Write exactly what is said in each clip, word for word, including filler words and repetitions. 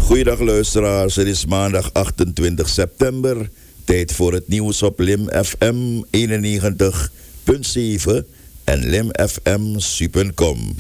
Goeiedag luisteraars, het is maandag achtentwintig september. Tijd voor het nieuws op Lim F M eenennegentig komma zeven en Lim F M super punt com.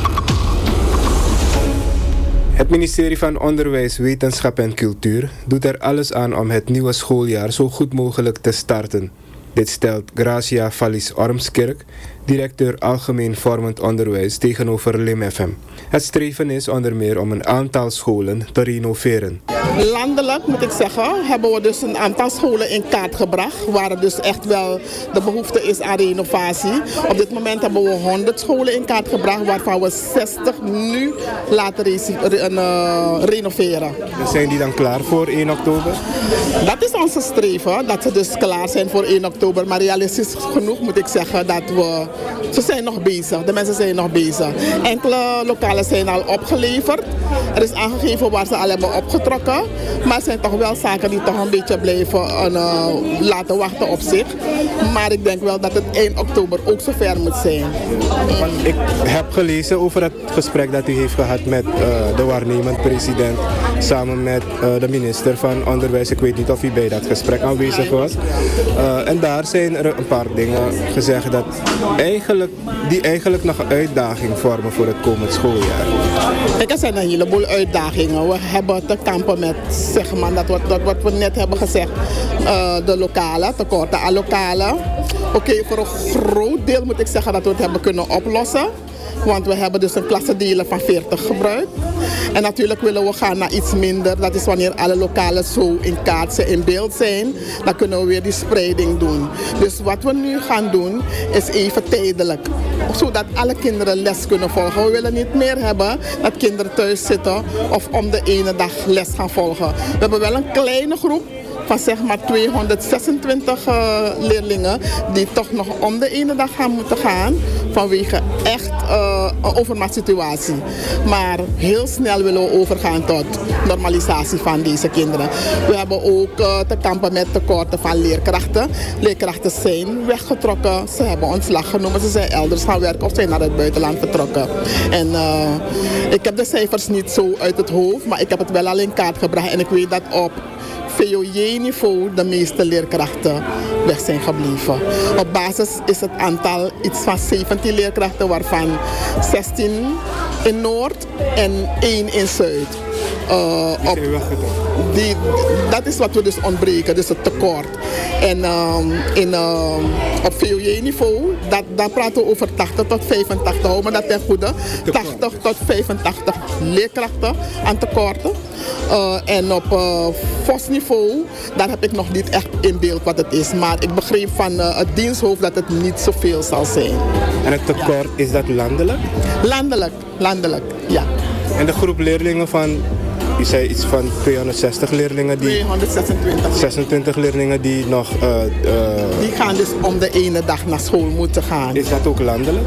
Het ministerie van Onderwijs, Wetenschap en Cultuur doet er alles aan om het nieuwe schooljaar zo goed mogelijk te starten. Dit stelt Gracia Vallis-Ormskerk, directeur Algemeen Vormend Onderwijs, tegenover Lim F M. Het streven is onder meer om een aantal scholen te renoveren. Landelijk, moet ik zeggen, hebben we dus een aantal scholen in kaart gebracht, waar er dus echt wel de behoefte is aan renovatie. Op dit moment hebben we honderd scholen in kaart gebracht, waarvan we zestig nu laten re- uh, renoveren. Dus zijn die dan klaar voor één oktober? Dat is onze streven, dat ze dus klaar zijn voor één oktober. Maar realistisch genoeg moet ik zeggen dat we... Ze zijn nog bezig, de mensen zijn nog bezig. Enkele lokalen zijn al opgeleverd. Er is aangegeven waar ze al hebben opgetrokken. Maar er zijn toch wel zaken die toch een beetje blijven uh, laten wachten op zich. Maar ik denk wel dat het eind oktober ook zover moet zijn. Ik heb gelezen over het gesprek dat u heeft gehad met uh, de waarnemend president. Samen met uh, de minister van Onderwijs. Ik weet niet of u bij dat gesprek aanwezig was. Uh, en daar zijn er een paar dingen gezegd dat eigenlijk, die eigenlijk nog een uitdaging vormen voor het komend schooljaar. Kijk, er zijn een heleboel uitdagingen. We hebben te kampen met, zeg maar, dat wat, dat wat we net hebben gezegd, uh, de lokalen, tekorten aan lokalen. Oké, okay, voor een groot deel moet ik zeggen dat we het hebben kunnen oplossen. Want we hebben dus een klassendelen van veertig gebruikt. En natuurlijk willen we gaan naar iets minder. Dat is wanneer alle lokalen zo in kaart zijn, in beeld zijn. Dan kunnen we weer die spreiding doen. Dus wat we nu gaan doen is even tijdelijk. Zodat alle kinderen les kunnen volgen. We willen niet meer hebben dat kinderen thuis zitten of om de ene dag les gaan volgen. We hebben wel een kleine groep van zeg maar tweehonderdzesentwintig uh, leerlingen die toch nog om de ene dag gaan moeten gaan vanwege echt uh, een overmachtssituatie. Maar heel snel willen we overgaan tot normalisatie van deze kinderen. We hebben ook uh, te kampen met tekorten van leerkrachten. Leerkrachten zijn weggetrokken, ze hebben ontslag genomen, ze zijn elders gaan werken of zijn naar het buitenland vertrokken. En uh, ik heb de cijfers niet zo uit het hoofd, maar ik heb het wel al in kaart gebracht en ik weet dat op V O J-niveau de meeste leerkrachten weg zijn gebleven. Op basis is het aantal iets van zeventien leerkrachten, waarvan zestien in Noord en één in Zuid. Uh, op, die, dat is wat we dus ontbreken, dus het tekort. En um, in, um, op V O J-niveau, dat, daar praten we over tachtig tot vijfentachtig, hou me dat ten goede. tachtig tot vijfentachtig leerkrachten aan tekorten. Uh, en op uh, V O S-niveau, daar heb ik nog niet echt in beeld wat het is. Maar ik begreep van uh, het diensthoofd dat het niet zoveel zal zijn. En het tekort, ja. Is dat landelijk? Landelijk, landelijk, ja. En de groep leerlingen van, je zei iets van tweehonderdzestig leerlingen die... tweehonderdzesentwintig. zesentwintig leerlingen die nog... Uh, uh, die gaan dus om de ene dag naar school moeten gaan. Is dat ook landelijk?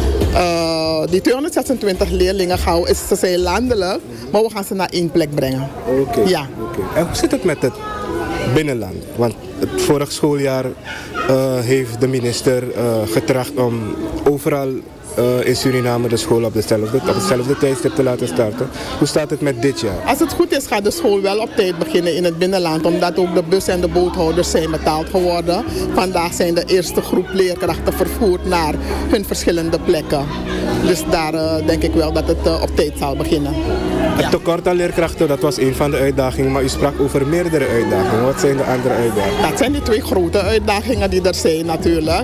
Uh, die tweehonderdzesentwintig leerlingen gaan, is, ze zijn landelijk, maar we gaan ze naar één plek brengen. Oké. Okay, ja. Okay. En hoe zit het met het binnenland? Want het vorig schooljaar uh, heeft de minister uh, getracht om overal uh, in Suriname de school op dezelfde, op hetzelfde tijdstip te laten starten. Hoe staat het met dit jaar? Als het goed is gaat de school wel op tijd beginnen in het binnenland, omdat ook de bus- en de boothouders zijn betaald geworden. Vandaag zijn de eerste groep leerkrachten vervoerd naar hun verschillende plekken. Dus daar uh, denk ik wel dat het uh, op tijd zal beginnen. Het ja. tekort aan leerkrachten, dat was een van de uitdagingen, maar u sprak over meerdere uitdagingen. Wat zijn de andere uitdagingen? Dat zijn die twee grote uitdagingen die er zijn natuurlijk.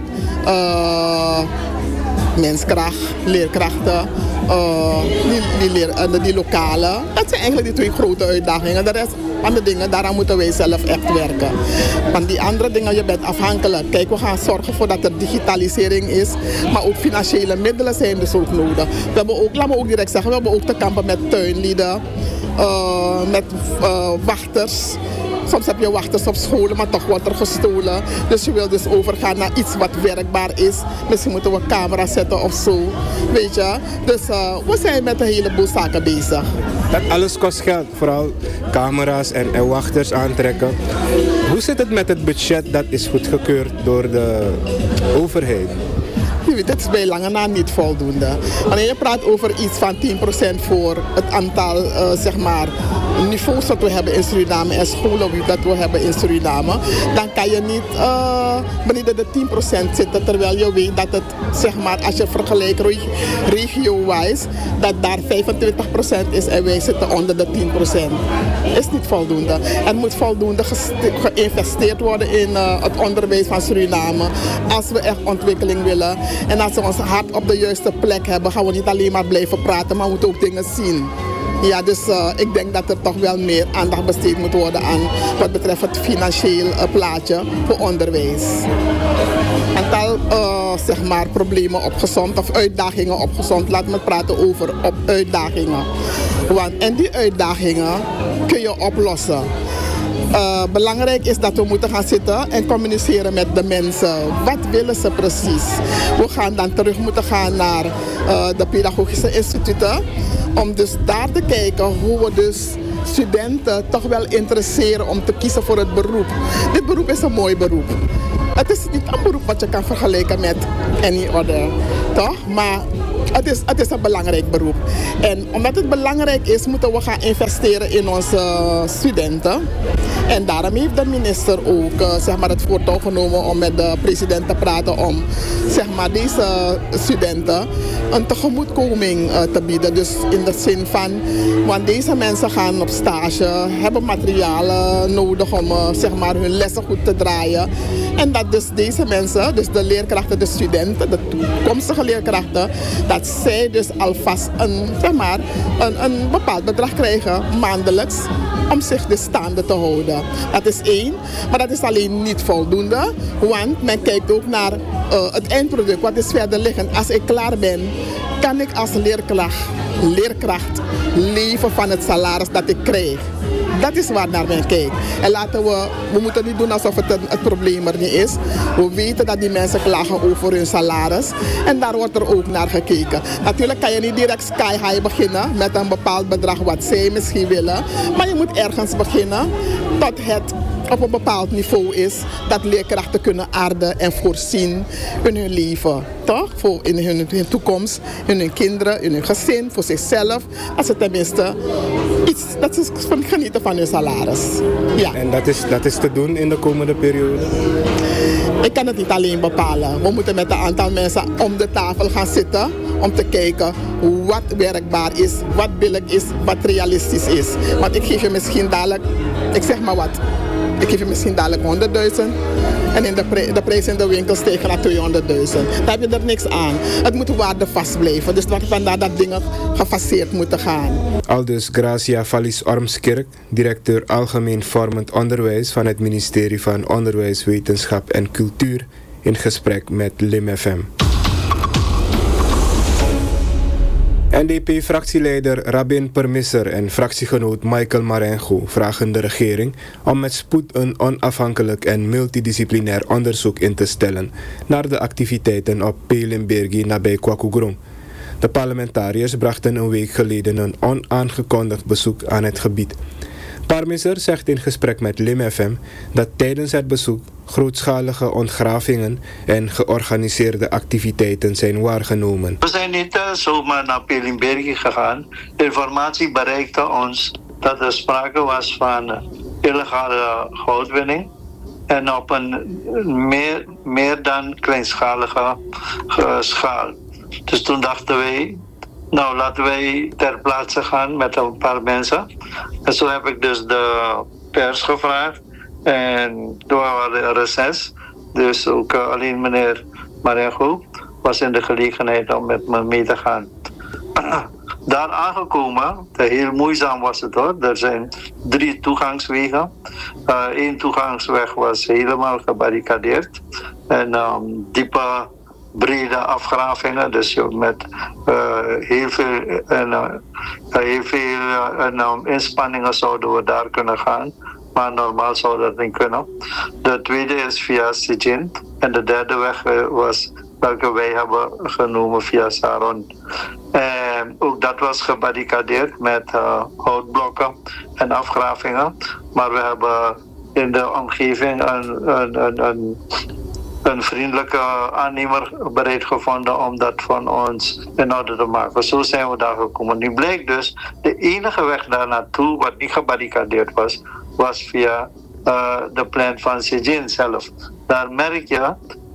Uh, menskracht, leerkrachten, uh, die, die, leer, uh, die lokalen. Dat zijn eigenlijk die twee grote uitdagingen. De rest van de dingen, daaraan moeten wij zelf echt werken. Van die andere dingen, je bent afhankelijk. Kijk, we gaan zorgen voor dat er digitalisering is, maar ook financiële middelen zijn dus ook nodig. We hebben ook, laat me ook direct zeggen, we hebben ook te kampen met tuinlieden, uh, met uh, wachters. Soms heb je wachters op scholen, maar toch wordt er gestolen. Dus je wil dus overgaan naar iets wat werkbaar is. Misschien moeten we camera's zetten of zo. Weet je? Dus uh, we zijn met een heleboel zaken bezig. Dat alles kost geld. Vooral camera's en, en wachters aantrekken. Hoe zit het met het budget dat is goedgekeurd door de overheid? dit is bij lange na niet voldoende. Wanneer je praat over iets van tien procent voor het aantal uh, zeg maar, niveaus dat we hebben in Suriname en scholen dat we hebben in Suriname, dan kan je niet uh, beneden de tien procent zitten, terwijl je weet dat het, zeg maar, als je vergelijkt regio-wise, dat daar vijfentwintig procent is en wij zitten onder de tien procent. Is niet voldoende. Er moet voldoende geïnvesteerd worden in uh, het onderwijs van Suriname als we echt ontwikkeling willen. En als we ons hart op de juiste plek hebben, gaan we niet alleen maar blijven praten, maar we moeten ook dingen zien. Ja, dus uh, ik denk dat er toch wel meer aandacht besteed moet worden aan wat betreft het financieel uh, plaatje voor onderwijs. Aantal uh, zeg maar, problemen opgezomd of uitdagingen opgezomd. Laat me praten over op uitdagingen. Want en die uitdagingen kun je oplossen. Uh, belangrijk is dat we moeten gaan zitten en communiceren met de mensen. Wat willen ze precies? We gaan dan terug moeten gaan naar uh, de pedagogische instituten. Om dus daar te kijken hoe we dus studenten toch wel interesseren om te kiezen voor het beroep. Dit beroep is een mooi beroep. Het is niet een beroep wat je kan vergelijken met any other, toch? Maar het is, het is een belangrijk beroep. En omdat het belangrijk is, moeten we gaan investeren in onze studenten. En daarom heeft de minister ook uh, zeg maar, het voortouw genomen om met de president te praten om zeg maar, deze studenten een tegemoetkoming uh, te bieden. Dus in de zin van, want deze mensen gaan op stage, hebben materialen nodig om uh, zeg maar, hun lessen goed te draaien. En dat dus deze mensen, dus de leerkrachten, de studenten, de toekomstige leerkrachten, dat zij dus alvast een, zeg maar, een, een bepaald bedrag krijgen maandelijks om zich dus staande te houden. Dat is één, maar dat is alleen niet voldoende, want men kijkt ook naar uh, het eindproduct, wat is verder liggend. Als ik klaar ben, kan ik als leerkracht, leerkracht leven van het salaris dat ik krijg. Dat is waar naar men kijkt. En laten we, we moeten niet doen alsof het, het probleem er niet is. We weten dat die mensen klagen over hun salaris. En daar wordt er ook naar gekeken. Natuurlijk kan je niet direct sky high beginnen met een bepaald bedrag wat zij misschien willen. Maar je moet ergens beginnen tot het op een bepaald niveau is dat leerkrachten kunnen aarden en voorzien in hun leven. Toch? Voor in hun, hun toekomst, in hun kinderen, in hun gezin, voor zichzelf. Als ze tenminste iets, dat ze genieten van hun salaris. Ja. En dat is, dat is te doen in de komende periode? Ik kan het niet alleen bepalen. We moeten met een aantal mensen om de tafel gaan zitten om te kijken wat werkbaar is, wat billig is, wat realistisch is. Want ik geef je misschien dadelijk, ik zeg maar wat, ik geef je misschien dadelijk honderdduizend en in de, pre- de prijs in de winkel stijgt naar tweehonderdduizend. Daar heb je er niks aan. Het moet waardevast blijven. Dus vandaar dat dingen gefaseerd moeten gaan. Aldus Gracia Vallis-Ormskerk, directeur Algemeen Vormend Onderwijs van het ministerie van Onderwijs, Wetenschap en Cultuur, in gesprek met Lim F M. N D P-fractieleider Rabin Permisser en fractiegenoot Michael Marengo vragen de regering om met spoed een onafhankelijk en multidisciplinair onderzoek in te stellen naar de activiteiten op Pelimbergi nabij Kwakugrom. De parlementariërs brachten een week geleden een onaangekondigd bezoek aan het gebied. Permisser zegt in gesprek met Lim F M dat tijdens het bezoek grootschalige ontgravingen en georganiseerde activiteiten zijn waargenomen. We zijn niet uh, zomaar naar Pelimbergi gegaan. De informatie bereikte ons dat er sprake was van uh, illegale goudwinning en op een meer, meer dan kleinschalige uh, schaal. Dus toen dachten wij, nou laten wij ter plaatse gaan met een paar mensen. En zo heb ik dus de pers gevraagd. En door de reces, dus ook uh, alleen meneer Marengo was in de gelegenheid om met me mee te gaan. Daar aangekomen, heel moeizaam was het hoor. Er zijn drie toegangswegen. Eén uh, toegangsweg was helemaal gebarricadeerd. En um, diepe, brede afgravingen. Dus met uh, heel veel, en, uh, heel veel uh, en, um, inspanningen zouden we daar kunnen gaan. Maar normaal zou dat niet kunnen. De tweede is via Sijin. En de derde weg was welke wij hebben genomen via Saron. En ook dat was gebarricadeerd met uh, houtblokken en afgravingen. Maar we hebben in de omgeving een, een, een, een, een vriendelijke aannemer bereid gevonden om dat van ons in orde te maken. Zo zijn we daar gekomen. Nu bleek dus, de enige weg daar naartoe, wat niet gebarricadeerd was, was via uh, de plan van Sejin zelf. Daar merk je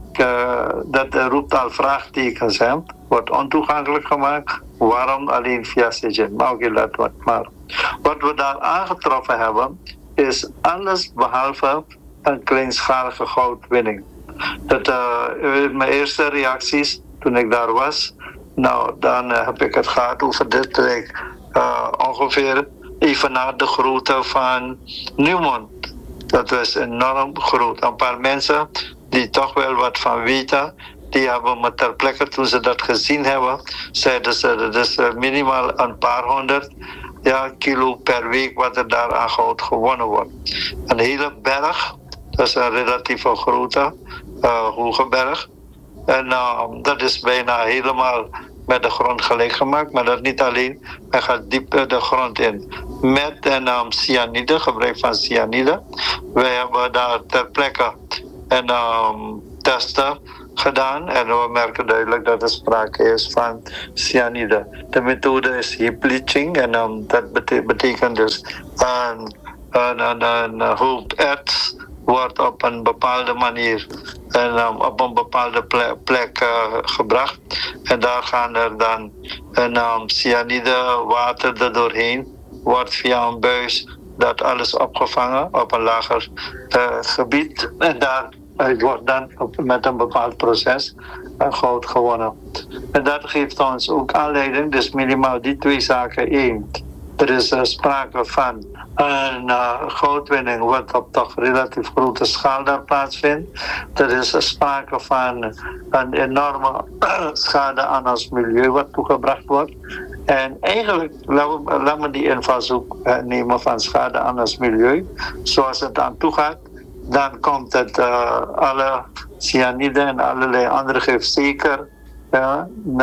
uh, dat er roept al vraagtekens zijn, wordt ontoegankelijk gemaakt. Waarom alleen via Sejin? Maar oké, laat wat maar. Wat we daar aangetroffen hebben, is alles behalve een kleinschalige goudwinning. Dat, uh, mijn eerste reacties toen ik daar was, nou dan uh, heb ik het gehad over dit week uh, ongeveer even naar de grootte van Newmont. Dat was enorm groot. Een paar mensen die toch wel wat van weten, die hebben me ter plekke toen ze dat gezien hebben, zeiden ze dat is uh, minimaal een paar honderd ja, kilo per week wat er daar aan goud gewonnen wordt. Een hele berg, dat is een relatief grote, uh, hoge berg. En uh, dat is bijna helemaal met de grond gelijk gemaakt, maar dat niet alleen. Hij gaat diep de grond in. Met en um, cyanide, gebruik van cyanide. Wij hebben daar ter plekke en um, testen gedaan en we merken duidelijk dat er sprake is van cyanide. De methode is heap bleaching en um, dat bete- betekent dus een, een, een, een hoop erts wordt op een bepaalde manier en um, op een bepaalde plek, plek uh, gebracht en daar gaan er dan een um, cyanide water er doorheen, wordt via een buis dat alles opgevangen op een lager uh, gebied en daar het wordt dan op, met een bepaald proces uh, goud gewonnen. En dat geeft ons ook aanleiding, dus minimaal die twee zaken één. Er is uh, sprake van een uh, goudwinning wat op toch relatief grote schaal daar plaatsvindt. Er is uh, sprake van een enorme uh, schade aan ons milieu wat toegebracht wordt. En eigenlijk, laten we, laten we die invalshoek uh, nemen van schade aan ons milieu, zoals het aan toe gaat. Dan komt het uh, alle cyanide en allerlei andere gif zeker uh,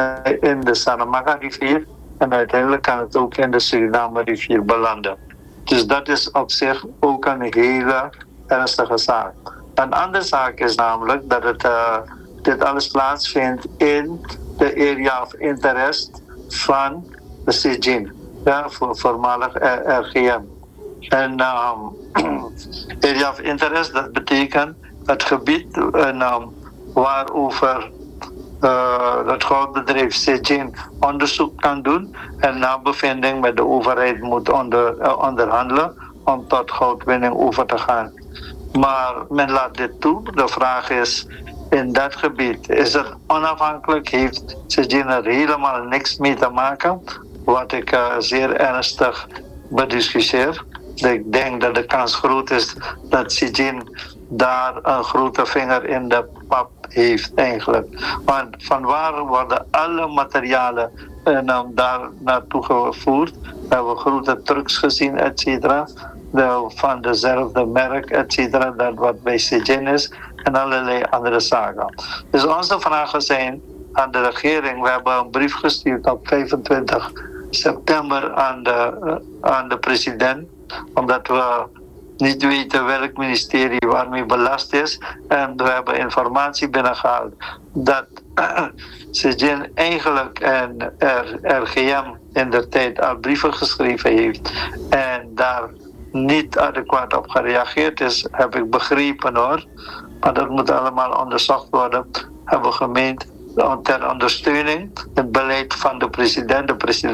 in de Sanamaga-rivier. En uiteindelijk kan het ook in de Suriname-rivier belanden. Dus dat is op zich ook een hele ernstige zaak. Een andere zaak is namelijk dat het, uh, dit alles plaatsvindt in de area of interest van de Sejin, ja, voor voormalig R G M. En um, area of interest, dat betekent het gebied en, um, waarover uh, het goudbedrijf Sejin onderzoek kan doen en na bevinding met de overheid moet onder, uh, onderhandelen om tot goudwinning over te gaan. Maar men laat dit toe. De vraag is, in dat gebied, is het onafhankelijk? Heeft Sejin er helemaal niks mee te maken? Wat ik uh, zeer ernstig bediscussieer. Ik denk dat de kans groot is dat Sejin daar een grote vinger in de pap heeft eigenlijk. Want van waar worden alle materialen en, um, daar naartoe gevoerd? We hebben grote trucks gezien, et cetera. De, van dezelfde merk, et cetera. Dat wat bij Sejin is en allerlei andere zaken. Dus onze vragen zijn aan de regering. We hebben een brief gestuurd op vijfentwintig september aan de, uh, aan de president, omdat we niet weten welk ministerie waarmee belast is. En we hebben informatie binnengehaald dat uh, Sejin eigenlijk en R G M in de tijd al brieven geschreven heeft en daar niet adequaat op gereageerd is, heb ik begrepen hoor. Maar dat moet allemaal onderzocht worden. Hebben we gemeend ter ondersteuning het beleid van de president. De president